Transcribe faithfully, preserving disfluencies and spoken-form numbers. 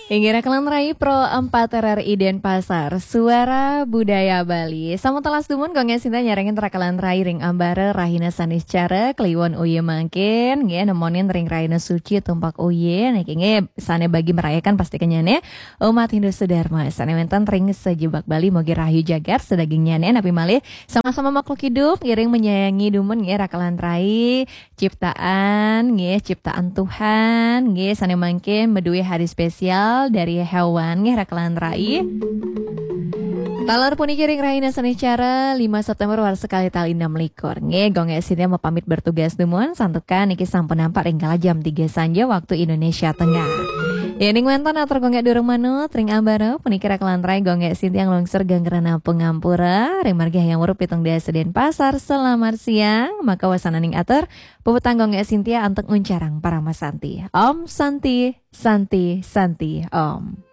Ingira Kelanrai Pro empat R R I Denpasar, Suara Budaya Bali. Sama telas dumun gongnya sinta nyarengin rakalan rai ring ambare rahina sanis cara kliwon uye mangkin nge nemonin ring rahina suci tumpak uye nek nge sane bagi merayakan pasti kenyane umat Hindu Sudharma sane wenten ring sejebak Bali mogi rahayu jagat sedaging nyane napi malih sama-sama makhluk hidup ngiring menyayangi dumun nge rakalan rai ciptaan nge ciptaan Tuhan nge sane mangkin medue hari spesial dari hewan nge rakalan rai. Talar puni kiring rahina seni cara lima September war sekali tali enam likur. Nge gong esinnya mau pamit bertugas demuan santukan niki sampun nampak ringgala jam tiga sanja waktu Indonesia Tengah. Ya ning wentan atur gongek durung manut ring ambara punikir rakalan rai gongek sinti yang longsor ganggerana pengampura ring margi yang urup pitung desa Denpasar. Selamat siang maka wasana ning atur puputang gongek sintia antek uncarang para masanti. Om Santi Santi Santi Om.